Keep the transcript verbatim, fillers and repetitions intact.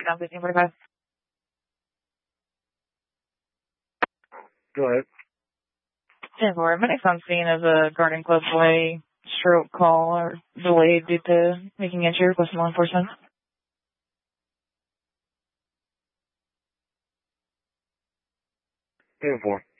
Down fifteen forty-five. Go ahead. ten four. My next on scene is a Garden Club Way stroke call or delayed due to making entry request from law enforcement. ten four.